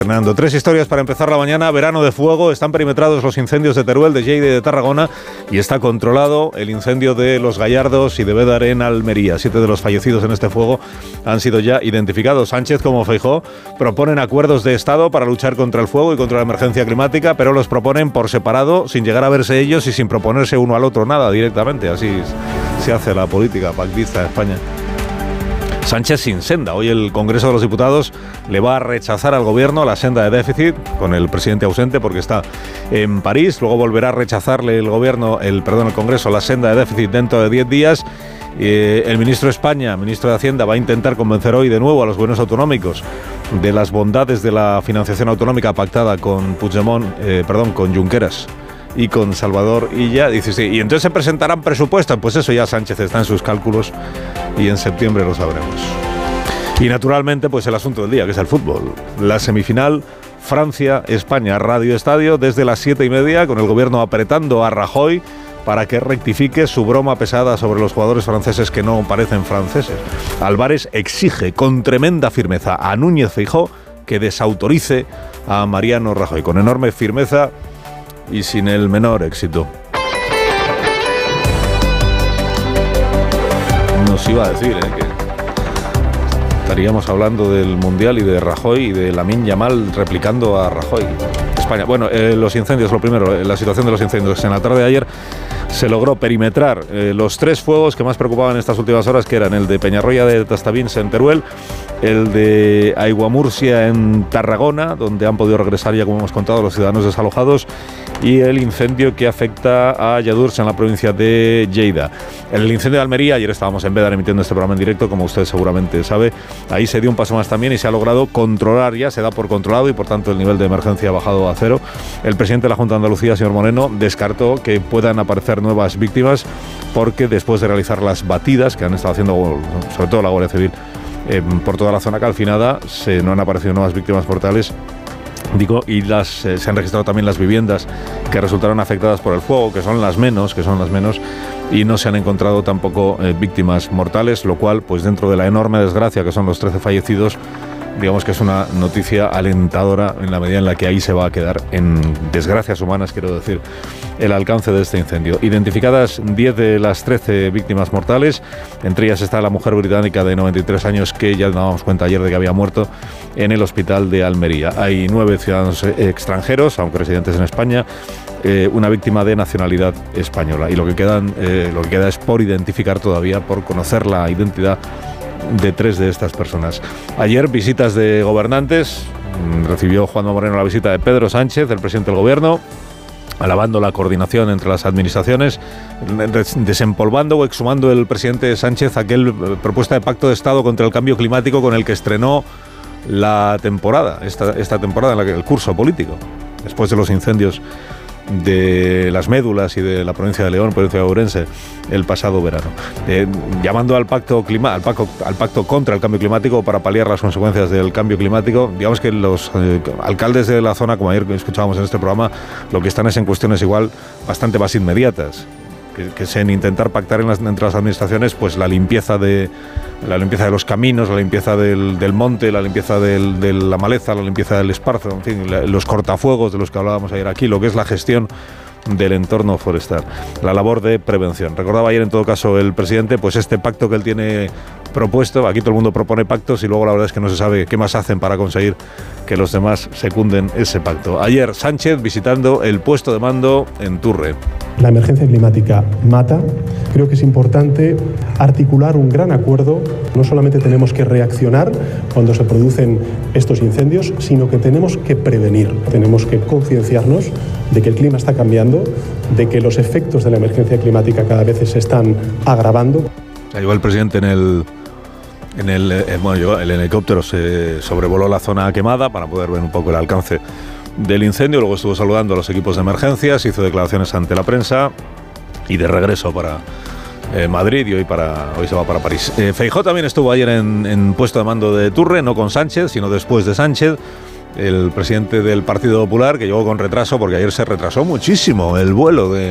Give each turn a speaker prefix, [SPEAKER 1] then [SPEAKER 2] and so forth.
[SPEAKER 1] Fernando, 3 historias para empezar la mañana. Verano de fuego, están perimetrados los incendios de Teruel, de Lleida y de Tarragona y está controlado el incendio de Los Gallardos y de Bédar en Almería. 7 de los fallecidos en este fuego han sido ya identificados. Sánchez como Feijóo proponen acuerdos de Estado para luchar contra el fuego y contra la emergencia climática, pero los proponen por separado, sin llegar a verse ellos y sin proponerse uno al otro nada directamente. Así se hace la política pactista en España. Sánchez sin senda. Hoy el Congreso de los Diputados le va a rechazar al Gobierno la senda de déficit, con el presidente ausente porque está en París. Luego volverá a rechazarle el Congreso la senda de déficit dentro de 10 días. El ministro de España, ministro de Hacienda, va a intentar convencer hoy de nuevo a los gobiernos autonómicos de las bondades de la financiación autonómica pactada con con Junqueras y con Salvador Illa. Dice, sí, y entonces se presentarán presupuestos. Pues eso ya Sánchez está en sus cálculos y en septiembre lo sabremos. Y naturalmente, pues el asunto del día, que es el fútbol. La semifinal Francia-España, Radio Estadio, desde las 7:30, con el gobierno apretando a Rajoy para que rectifique su broma pesada sobre los jugadores franceses que no parecen franceses. Álvarez exige con tremenda firmeza a Núñez Feijóo que desautorice a Mariano Rajoy, con enorme firmeza y sin el menor éxito. Nos iba a decir que estaríamos hablando del Mundial y de Rajoy y de Lamine Yamal replicando a Rajoy. España. Bueno, los incendios, lo primero, la situación de los incendios. En la tarde de ayer se logró perimetrar los 3 fuegos que más preocupaban en estas últimas horas, que eran el de Peñarroya de Tastavins en Teruel, el de Aiguamurcia en Tarragona, donde han podido regresar ya, como hemos contado, los ciudadanos desalojados, y el incendio que afecta a Lladurs en la provincia de Lleida. En el incendio de Almería, ayer estábamos en Bédar emitiendo este programa en directo, como usted seguramente sabe, ahí se dio un paso más también y se ha logrado controlar ya, se da por controlado y por tanto el nivel de emergencia ha bajado a 0. El presidente de la Junta de Andalucía, señor Moreno, descartó que puedan aparecer nuevas víctimas porque después de realizar las batidas que han estado haciendo, sobre todo la Guardia Civil, por toda la zona calcinada, no han aparecido nuevas víctimas mortales. Y se han registrado también las viviendas que resultaron afectadas por el fuego, que son las menos, y no se han encontrado tampoco víctimas mortales, lo cual, pues dentro de la enorme desgracia que son los 13 fallecidos, digamos que es una noticia alentadora en la medida en la que ahí se va a quedar, en desgracias humanas, quiero decir, el alcance de este incendio. Identificadas 10 de las 13 víctimas mortales, entre ellas está la mujer británica de 93 años que ya nos dábamos cuenta ayer de que había muerto en el hospital de Almería. Hay 9 ciudadanos extranjeros, aunque residentes en España, una víctima de nacionalidad española. Y lo que queda es por identificar todavía, por conocer la identidad de 3 de estas personas. Ayer, visitas de gobernantes. Recibió Juanma Moreno la visita de Pedro Sánchez, el presidente del Gobierno, alabando la coordinación entre las administraciones, desempolvando o exhumando el presidente Sánchez aquel propuesta de pacto de Estado contra el cambio climático con el que estrenó la temporada, esta temporada, en la que el curso político, después de los incendios de Las Médulas y de la provincia de León, provincia de Ourense, el pasado verano, llamando al pacto contra el cambio climático para paliar las consecuencias del cambio climático. Digamos que los alcaldes de la zona, como ayer escuchábamos en este programa, lo que están es en cuestiones igual bastante más inmediatas, que es en intentar pactar entre las administraciones, pues la limpieza de los caminos, la limpieza del monte, la limpieza de la maleza, la limpieza del esparzo, en fin, los cortafuegos de los que hablábamos ayer aquí, lo que es la gestión del entorno forestal, la labor de prevención. Recordaba ayer en todo caso el presidente, pues este pacto que él tiene propuesto. Aquí todo el mundo propone pactos y luego la verdad es que no se sabe qué más hacen para conseguir que los demás secunden ese pacto. Ayer Sánchez visitando el puesto de mando en Turre.
[SPEAKER 2] La emergencia climática mata. Creo que es importante articular un gran acuerdo. No solamente tenemos que reaccionar cuando se producen estos incendios, sino que tenemos que prevenir. Tenemos que concienciarnos de que el clima está cambiando, de que los efectos de la emergencia climática cada vez se están agravando.
[SPEAKER 1] Llegó el presidente en el helicóptero, se sobrevoló la zona quemada para poder ver un poco el alcance del incendio. Luego estuvo saludando a los equipos de emergencias, hizo declaraciones ante la prensa y de regreso para Madrid, y hoy se va para París. Feijóo también estuvo ayer en puesto de mando de Turre, no con Sánchez, sino después de Sánchez. El presidente del Partido Popular, que llegó con retraso porque ayer se retrasó muchísimo el vuelo de